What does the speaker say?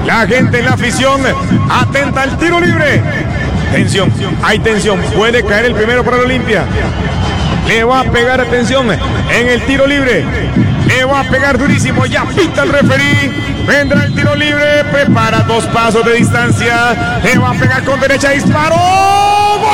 La gente en la afición atenta al tiro libre. Tensión, hay tensión. Puede caer el primero para el Olimpia. Le va a pegar, atención, en el tiro libre. Le va a pegar durísimo. Ya pita el referí. Vendrá el tiro libre. Prepara 2 pasos de distancia. Le va a pegar con derecha. ¡Disparó!